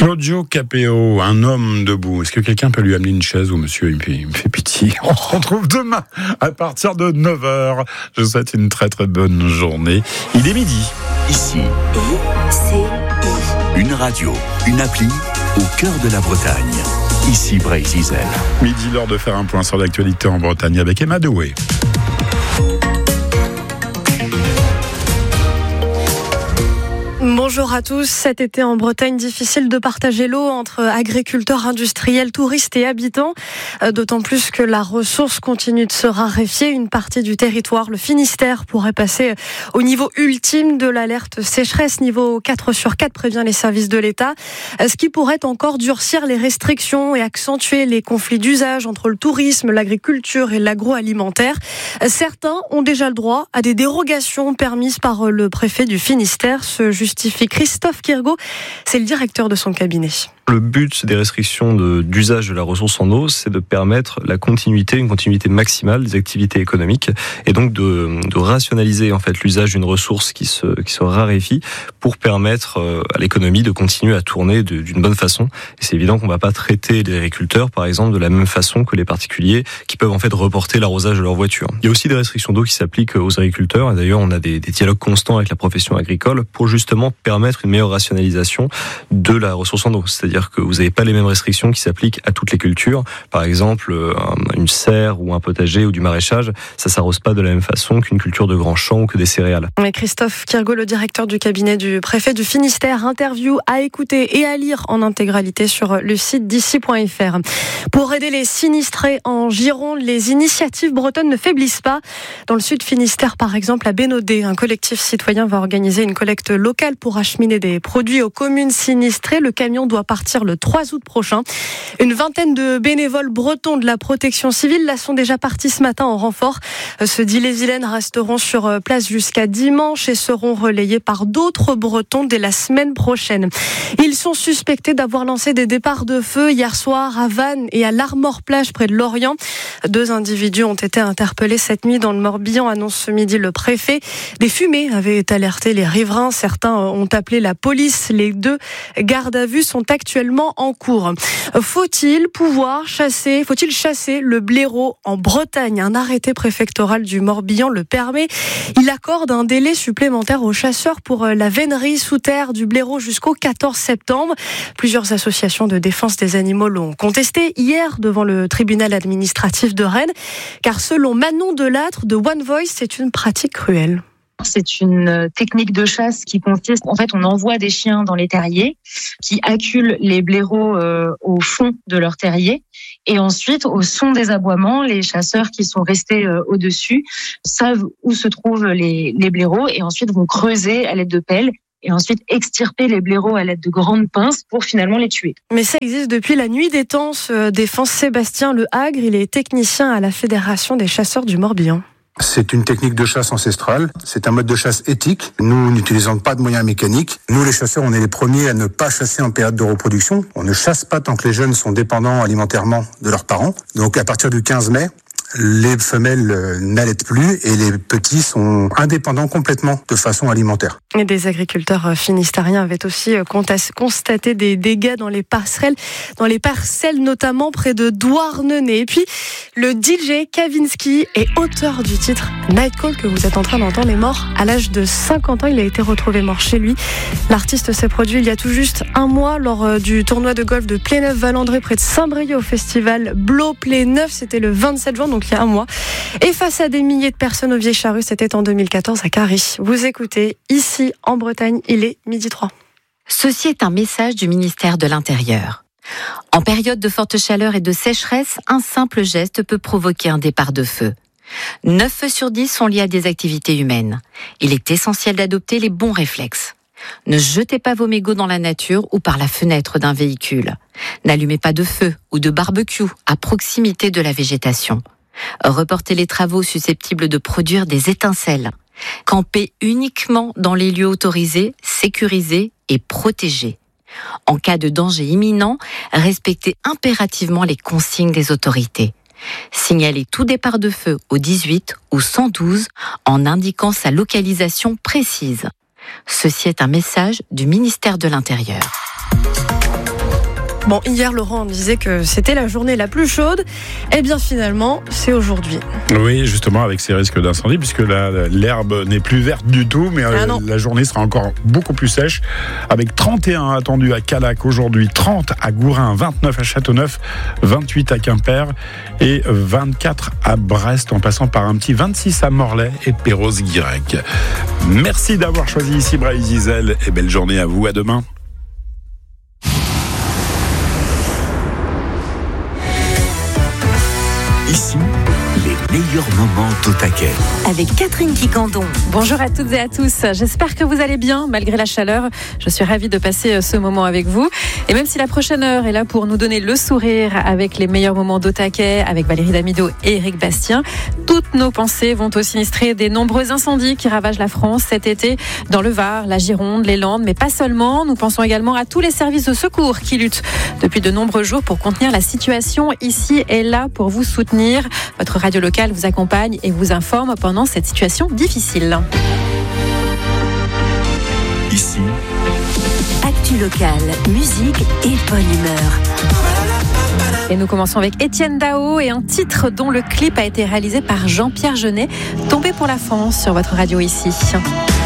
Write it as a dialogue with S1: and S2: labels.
S1: Claudio Capéo, un homme debout. Est-ce que quelqu'un peut lui amener une chaise ou monsieur, il me fait pitié. On se retrouve demain à partir de 9h. Je vous souhaite une très très bonne journée. Il est midi.
S2: Ici, une radio, une appli au cœur de la Bretagne. Ici Bray-Zizel.
S1: Midi, l'heure de faire un point sur l'actualité en Bretagne avec Emma Doué.
S3: Bonjour à tous. Cet été en Bretagne, difficile de partager l'eau entre agriculteurs, industriels, touristes et habitants. D'autant plus que la ressource continue de se raréfier. Une partie du territoire, le Finistère, pourrait passer au niveau ultime de l'alerte sécheresse. Niveau 4/4 prévient les services de l'État. Ce qui pourrait encore durcir les restrictions et accentuer les conflits d'usage entre le tourisme, l'agriculture et l'agroalimentaire. Certains ont déjà le droit à des dérogations permises par le préfet du Finistère. Se justifie Christophe Kirgaud, c'est le directeur de son cabinet.
S4: Le but des restrictions d'usage de la ressource en eau, c'est de permettre une continuité maximale des activités économiques et donc de rationaliser en fait l'usage d'une ressource qui se raréfie pour permettre à l'économie de continuer à tourner d'une bonne façon. Et c'est évident qu'on ne va pas traiter les agriculteurs, par exemple, de la même façon que les particuliers qui peuvent en fait reporter l'arrosage de leur voiture. Il y a aussi des restrictions d'eau qui s'appliquent aux agriculteurs. Et d'ailleurs, on a des dialogues constants avec la profession agricole pour justement permettre une meilleure rationalisation de la ressource en eau. C'est-à-dire que vous n'avez pas les mêmes restrictions qui s'appliquent à toutes les cultures. Par exemple, une serre ou un potager ou du maraîchage, ça s'arrose pas de la même façon qu'une culture de grands champs ou que des céréales.
S3: Mais Christophe Kirgaud, le directeur du cabinet du préfet du Finistère, interview à écouter et à lire en intégralité sur le site d'ici.fr. Pour aider les sinistrés en Gironde, les initiatives bretonnes ne faiblissent pas. Dans le sud Finistère, par exemple, à Bénodet, un collectif citoyen va organiser une collecte locale pour acheminer des produits aux communes sinistrées. Le camion doit partir le 3 août prochain. Une vingtaine de bénévoles bretons de la protection civile là sont déjà partis ce matin en renfort. Ceux d'Ille-et-Vilaine resteront sur place jusqu'à dimanche et seront relayés par d'autres bretons dès la semaine prochaine. Ils sont suspectés d'avoir lancé des départs de feu hier soir à Vannes et à l'Armor-Plage près de Lorient. 2 individus ont été interpellés cette nuit dans le Morbihan, annonce ce midi le préfet. Des fumées avaient alerté les riverains. Certains ont appelé la police. Les 2 gardes à vue sont actuellement en cours. Faut-il chasser le blaireau en Bretagne? Un arrêté préfectoral du Morbihan le permet. Il accorde un délai supplémentaire aux chasseurs pour la vénerie sous terre du blaireau jusqu'au 14 septembre. Plusieurs associations de défense des animaux l'ont contesté hier devant le tribunal administratif de Rennes, car selon Manon Delattre de One Voice, c'est une pratique cruelle.
S5: C'est une technique de chasse qui consiste, en fait, on envoie des chiens dans les terriers qui acculent les blaireaux au fond de leur terrier. Et ensuite, au son des aboiements, les chasseurs qui sont restés au-dessus savent où se trouvent les blaireaux et ensuite vont creuser à l'aide de pelles et ensuite extirper les blaireaux à l'aide de grandes pinces pour finalement les tuer.
S3: Mais ça existe depuis la nuit des temps, défense Sébastien Le Hagre. Il est technicien à la Fédération des chasseurs du Morbihan.
S6: C'est une technique de chasse ancestrale, c'est un mode de chasse éthique. Nous n'utilisons pas de moyens mécaniques. Nous, les chasseurs, on est les premiers à ne pas chasser en période de reproduction. On ne chasse pas tant que les jeunes sont dépendants alimentairement de leurs parents. Donc à partir du 15 mai, les femelles n'allaitent plus et les petits sont indépendants complètement de façon alimentaire.
S3: Et des agriculteurs finistériens avaient aussi constaté des dégâts dans les parcelles notamment près de Douarnenez. Et puis, le DJ Kavinsky est auteur du titre Nightcall que vous êtes en train d'entendre, est mort à l'âge de 50 ans. Il a été retrouvé mort chez lui. L'artiste s'est produit il y a tout juste un mois lors du tournoi de golf de Pléneuf-Valandré près de Saint-Brieuc au festival Blo Pléneuf. C'était le 27 juin, donc il y a un mois. Et face à des milliers de personnes au Vieille Charrue, c'était en 2014 à Carry. Vous écoutez ici en Bretagne, il est 12h03.
S7: Ceci est un message du ministère de l'Intérieur. En période de forte chaleur et de sécheresse, un simple geste peut provoquer un départ de feu. 9 feux sur 10 sont liés à des activités humaines. Il est essentiel d'adopter les bons réflexes. Ne jetez pas vos mégots dans la nature ou par la fenêtre d'un véhicule. N'allumez pas de feu ou de barbecue à proximité de la végétation. Reportez les travaux susceptibles de produire des étincelles. Campez uniquement dans les lieux autorisés, sécurisés et protégés. En cas de danger imminent, respectez impérativement les consignes des autorités. Signalez tout départ de feu au 18 ou 112 en indiquant sa localisation précise. Ceci est un message du ministère de l'Intérieur.
S3: Bon, hier, Laurent disait que c'était la journée la plus chaude. Eh bien, finalement, c'est aujourd'hui.
S1: Oui, justement, avec ces risques d'incendie, puisque l'herbe n'est plus verte du tout, mais la journée sera encore beaucoup plus sèche, avec 31 attendus à Callac aujourd'hui, 30 à Gourin, 29 à Châteauneuf, 28 à Quimper et 24 à Brest, en passant par un petit 26 à Morlaix et Perros-Guirec. Merci d'avoir choisi ici Brésil et belle journée à vous. À demain.
S2: Ici, les meilleurs moments au taquet.
S7: Avec Catherine Quicandon.
S8: Bonjour à toutes et à tous. J'espère que vous allez bien malgré la chaleur. Je suis ravie de passer ce moment avec vous. Et même si la prochaine heure est là pour nous donner le sourire avec les meilleurs moments d'au taquet, avec Valérie Damido et Éric Bastien, toutes nos pensées vont au sinistré des nombreux incendies qui ravagent la France cet été dans le Var, la Gironde, les Landes, mais pas seulement. Nous pensons également à tous les services de secours qui luttent depuis de nombreux jours pour contenir la situation. Ici est là pour vous soutenir. Votre radio locale vous accompagne et vous informe pendant cette situation difficile.
S2: Ici,
S7: Actu locale, musique et bonne humeur.
S8: Et nous commençons avec Étienne Dao et un titre dont le clip a été réalisé par Jean-Pierre Jeunet, Tombé pour la France sur votre radio ici.